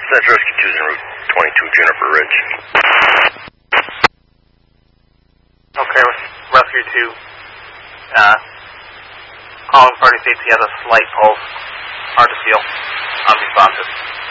That's Rescue 2's en route 22 Juniper Ridge. Okay, Rescue 2. Calling party states he has a slight pulse. Hard to feel. Unresponsive.